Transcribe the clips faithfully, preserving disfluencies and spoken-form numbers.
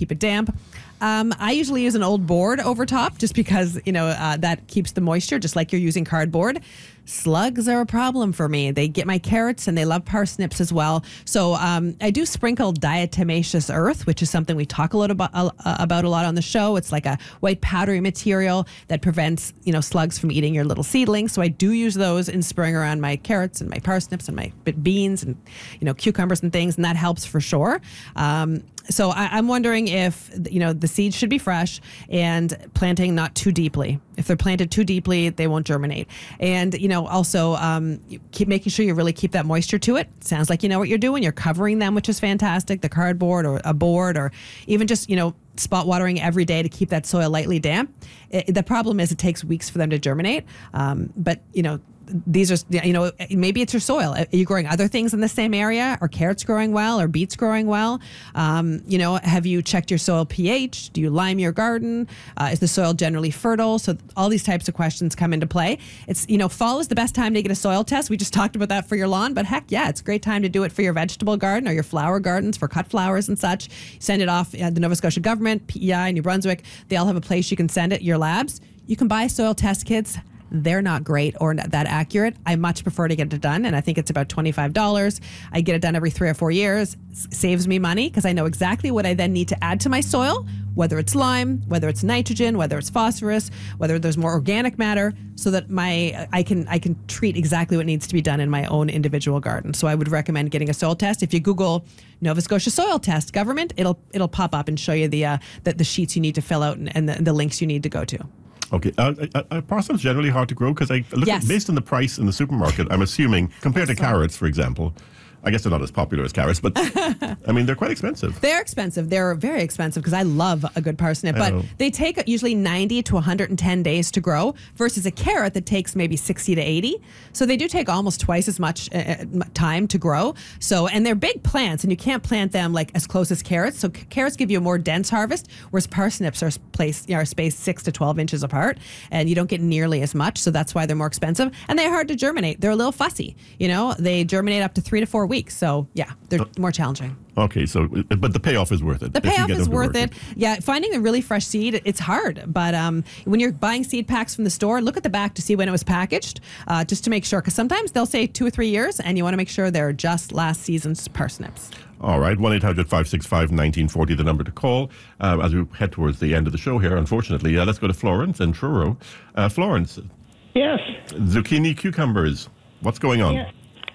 keep it damp. Um, I usually use an old board over top just because, you know, uh, that keeps the moisture, just like you're using cardboard. Slugs are a problem for me. They get my carrots and they love parsnips as well. So um, I do sprinkle diatomaceous earth, which is something we talk a lot about, uh, about a lot on the show. It's like a white powdery material that prevents, you know, slugs from eating your little seedlings. So I do use those in spring around my carrots and my parsnips and my beans and, you know, cucumbers and things, and that helps for sure. Um, So I, I'm wondering if, you know, the seeds should be fresh and planting not too deeply. If they're planted too deeply, they won't germinate. And, you know, also um, keep making sure you really keep that moisture to it. Sounds like you know what you're doing. You're covering them, which is fantastic. The cardboard or a board or even just, you know, spot watering every day to keep that soil lightly damp. It, the problem is it takes weeks for them to germinate. Um, but, you know, these are, you know, maybe it's your soil. Are you growing other things in the same area? Are carrots growing well? Or beets growing well? Um, you know, have you checked your soil pH? Do you lime your garden? Uh, is the soil generally fertile? So all these types of questions come into play. It's, you know, fall is the best time to get a soil test. We just talked about that for your lawn, but heck yeah, it's a great time to do it for your vegetable garden or your flower gardens for cut flowers and such. Send it off uh, the Nova Scotia government, P E I, New Brunswick. They all have a place you can send it, your labs. You can buy soil test kits. They're not great or not that accurate. I much prefer to get it done, and I think it's about twenty-five dollars. I get it done every three or four years. S- saves me money because I know exactly what I then need to add to my soil, whether it's lime, whether it's nitrogen, whether it's phosphorus, whether there's more organic matter, so that my I can I can treat exactly what needs to be done in my own individual garden. So I would recommend getting a soil test. If you Google Nova Scotia soil test government, it'll it'll pop up and show you the uh, the, the sheets you need to fill out and, and the, the links you need to go to. Okay, uh, uh, uh, parsnips generally hard to grow because I look Yes. at, based on the price in the supermarket, I'm assuming compared to carrots, for example. I guess they're not as popular as carrots, but I mean they're quite expensive. They're expensive. They're very expensive because I love a good parsnip, I but know. they take usually ninety to one hundred ten days to grow versus a carrot that takes maybe sixty to eighty. So they do take almost twice as much uh, time to grow. So, and they're big plants and you can't plant them like as close as carrots. So c- carrots give you a more dense harvest, whereas parsnips are placed, you know, are spaced six to twelve inches apart and you don't get nearly as much. So that's why they're more expensive and they're hard to germinate. They're a little fussy, you know, they germinate up to three to four weeks. So yeah, they're more challenging. Okay, so but the payoff is worth it. The if you payoff get is them to worth work it. Yeah, finding a really fresh seed, it's hard. But um, when you're buying seed packs from the store, look at the back to see when it was packaged, uh, just to make sure. Because sometimes they'll say two or three years, and you want to make sure they're just last season's parsnips. All right, one eight hundred five six five one nine four zero, the number to call. Uh, as we head towards the end of the show here, unfortunately, uh, let's go to Florence and Truro. Uh, Florence, Yes. zucchini, cucumbers, what's going on? Yeah.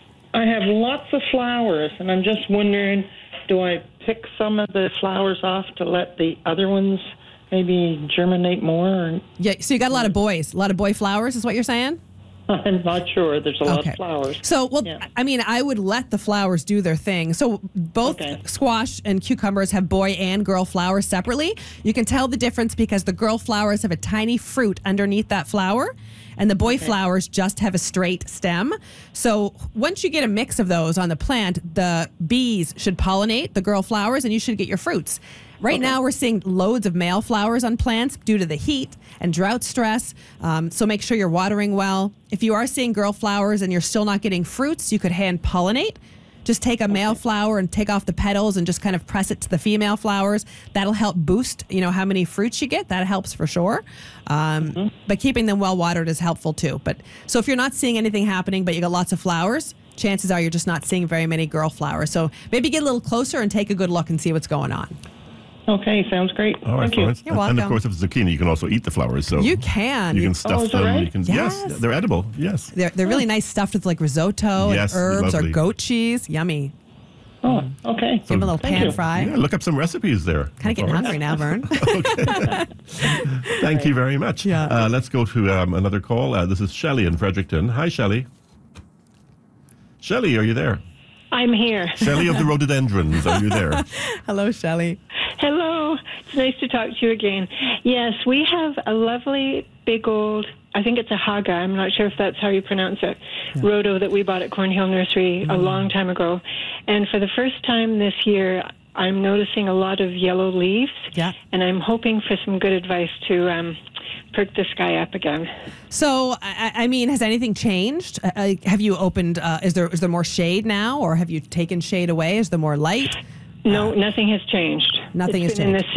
I have lots of flowers, and I'm just wondering, do I pick some of the flowers off to let the other ones maybe germinate more? Or Yeah, so you got a lot of boys, a lot of boy flowers is what you're saying? I'm not sure. There's a lot Okay. of flowers. So, well, Yeah. I mean, I would let the flowers do their thing. So both Okay. squash and cucumbers have boy and girl flowers separately. You can tell the difference because the girl flowers have a tiny fruit underneath that flower, and the boy flowers just have a straight stem. So once you get a mix of those on the plant, the bees should pollinate the girl flowers, and you should get your fruits. Right now, we're seeing loads of male flowers on plants due to the heat and drought stress. Um, so make sure you're watering well. If you are seeing girl flowers and you're still not getting fruits, you could hand pollinate. Just take a male flower and take off the petals and just kind of press it to the female flowers. That'll help boost, you know, how many fruits you get. That helps for sure. Um, Mm-hmm. But keeping them well watered is helpful too. But so if you're not seeing anything happening, but you got lots of flowers, chances are you're just not seeing very many girl flowers. So maybe get a little closer and take a good look and see what's going on. Okay, sounds great. All right, Thank you. Florence. You're And- And of welcome. course, if it's zucchini, you can also eat the flowers. So You can. You You- can stuff Oh, is that them. right? You can, Yes. yes, they're edible. Yes. They're, they're really nice stuffed with like risotto Yes, and herbs lovely. or goat cheese. Yummy. Oh, okay. Give them a little Thank pan you. fry. Yeah, look up some recipes there. Kind of getting Florence. hungry now, Vern. Thank you very much. Yeah. Uh, let's go to um, another call. Uh, this is Shelley in Fredericton. Hi, Shelley. Shelley, are you there? I'm here. Shelley of the rhododendrons, are you there? Hello, Shelley. Hello. It's nice to talk to you again. Yes, we have a lovely big old, I think it's a haga, I'm not sure if that's how you pronounce it, rhodo that we bought at Cornhill Nursery a long time ago. And for the first time this year, I'm noticing a lot of yellow leaves. Yeah. And I'm hoping for some good advice to um, perk this guy up again. So, I, I mean, has anything changed? Uh, uh, have you opened, uh, is there is there more shade now, or have you taken shade away? Is there more light? No, nothing has changed. Nothing It's has been in changed. the